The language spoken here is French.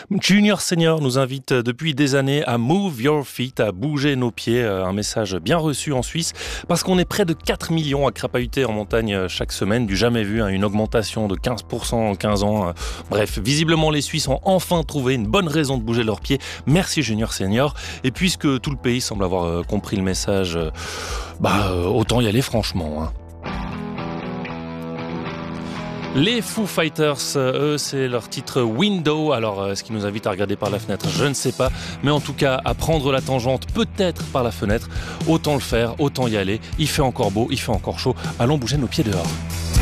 Junior Senior nous invite depuis des années à move your feet, à bouger nos pieds. Un message bien reçu en Suisse parce qu'on est près de 4 millions à crapahuter en montagne chaque semaine. Du jamais vu, une augmentation de 15% en 15 ans. Bref, visiblement les Suisses ont enfin trouvé une bonne raison de bouger leurs pieds. Merci Junior Senior. Et puisque tout le pays semble avoir compris le message, autant y aller franchement. Les Foo Fighters, eux, c'est leur titre Window. Alors, ce qui nous invite à regarder par la fenêtre, je ne sais pas. Mais en tout cas, à prendre la tangente, peut-être par la fenêtre. Autant le faire, autant y aller. Il fait encore beau, il fait encore chaud. Allons bouger nos pieds dehors.